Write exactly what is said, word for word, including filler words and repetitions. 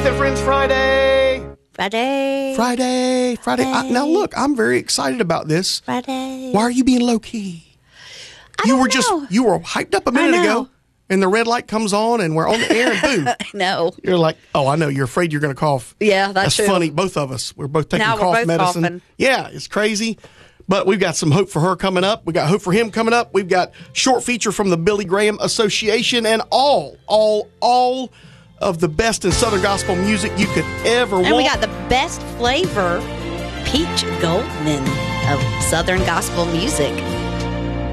Faith and Friends Friday. Friday. Friday. Friday. I, now, look, I'm very excited about this. Friday. Why are you being low-key? I You don't were know. just, you were hyped up a minute ago, and the red light comes on, and we're on the air, and boom. I know. You're like, oh, I know. You're afraid you're going to cough. Yeah, that's true. funny. Both of us. We're both taking Now we're cough both medicine. coughing. Yeah, it's crazy. But we've got some hope for her coming up. We got hope for him coming up. We've got short feature from the Billy Graham Association and all, all, all of the best in Southern gospel music you could ever want. And we got the best flavor, Peach Goldman of Southern gospel music.